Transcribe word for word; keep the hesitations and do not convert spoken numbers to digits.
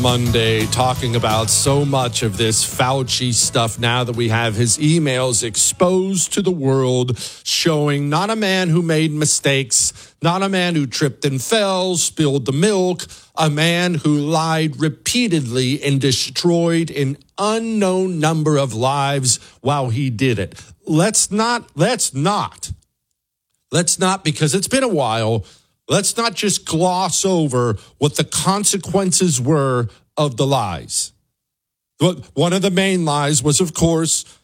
Monday, talking about so much of this Fauci stuff now that we have his emails exposed to the world, showing not a man who made mistakes, not a man who tripped and fell, spilled the milk, a man who lied repeatedly and destroyed an unknown number of lives while he did it. Let's not, let's not, let's not, because it's been a while. Let's not just gloss over what the consequences were of the lies. One of the main lies was, of course,